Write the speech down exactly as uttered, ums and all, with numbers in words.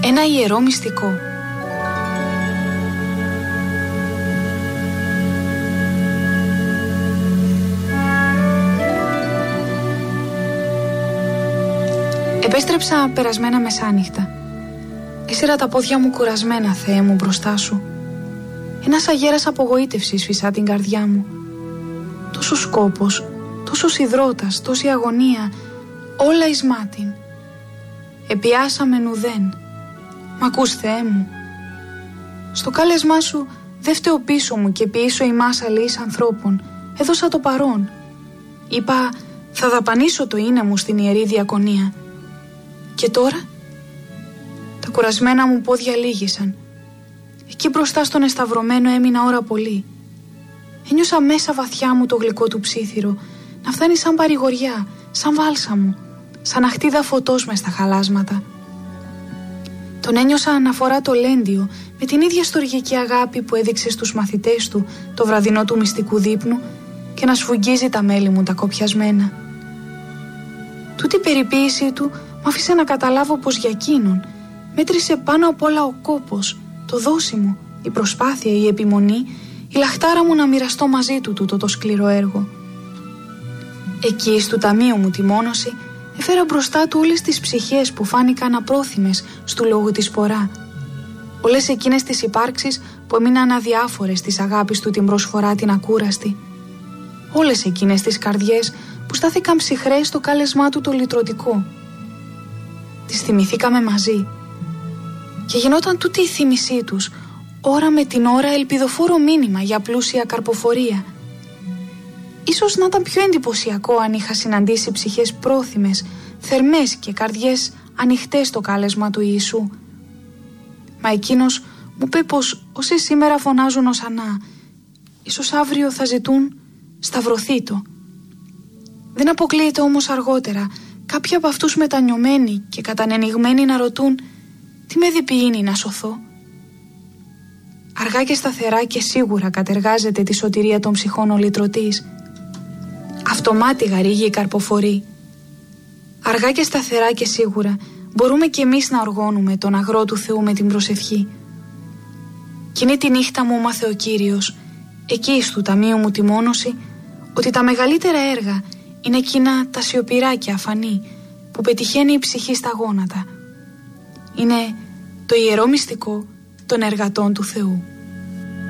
Ένα ιερό μυστικό. Επέστρεψα περασμένα μεσάνυχτα. Έσυρα τα πόδια μου κουρασμένα, Θεέ μου, μπροστά σου. Ένας αγέρας απογοήτευσης φυσά την καρδιά μου. Τόσος κόπος, τόσος υδρότας, τόση αγωνία, όλα εις μάτιν. Επιάσαμεν ουδέν. Μ' ακούς, Θεέ μου? Στο κάλεσμά σου δε φταίω πίσω μου και πίσω ημάς αλληλείς ανθρώπων. Έδωσα το παρόν. Είπα, θα δαπανίσω το είναι μου στην Ιερή Διακονία. Και τώρα τα κουρασμένα μου πόδια λύγησαν. Εκεί μπροστά στον εσταυρωμένο έμεινα ώρα πολύ. Ένιωσα μέσα βαθιά μου το γλυκό του ψίθυρο να φτάνει σαν παρηγοριά, σαν βάλσαμο, σαν αχτίδα φωτός μες στα χαλάσματα. Τον ένιωσα να φορά το λέντιο με την ίδια στοργική αγάπη που έδειξε στους μαθητές του το βραδινό του μυστικού δείπνου και να σφουγγίζει τα μέλη μου τα κοπιασμένα. Τούτη η περιποίησή του μ' άφησε να καταλάβω πως για εκείνον μέτρησε πάνω απ' όλα ο κόπος, το δόσιμο, η προσπάθεια, η επιμονή, η λαχτάρα μου να μοιραστώ μαζί του τούτο το σκληρό έργο. Εκεί στου ταμείου μου τη μόνωση έφερα μπροστά του όλες τις ψυχές που φάνηκαν απρόθυμες στου λόγου της πορά. Όλες εκείνες τις υπάρξεις που έμειναν αδιάφορες της αγάπης του την προσφορά την ακούραστη. Όλες εκείνες τις καρδιές που στάθηκαν ψυχρές στο κάλεσμά του το λυτρωτικό. Τις θυμηθήκαμε μαζί και γινόταν τούτη η θύμησή τους ώρα με την ώρα ελπιδοφόρο μήνυμα για πλούσια καρποφορία. Ίσως να ήταν πιο εντυπωσιακό αν είχα συναντήσει ψυχές πρόθυμες, θερμές και καρδιές ανοιχτές στο κάλεσμα του Ιησού. Μα εκείνος μου είπε πως όσοι σήμερα φωνάζουν οσανά, ίσως αύριο θα ζητούν σταυρωθήτο. Δεν αποκλείεται όμως αργότερα κάποιοι από αυτούς μετανιωμένοι και κατανενιγμένοι να ρωτούν τι με διποιήνει να σωθώ. Αργά και σταθερά και σίγουρα κατεργάζεται τη σωτηρία των ψυχών ο λυτρωτής. Αυτομάτιγα ρίγει η καρποφορή. Αργά και σταθερά και σίγουρα μπορούμε κι εμείς να οργώνουμε τον αγρό του Θεού με την προσευχή. Κι τη νύχτα μου μάθε ο Κύριος, εκεί στου ταμείου μου τη μόνωση, ότι τα μεγαλύτερα έργα είναι εκείνα τα σιωπηρά και αφανή που πετυχαίνει η ψυχή στα γόνατα. Είναι το ιερό μυστικό των εργατών του Θεού.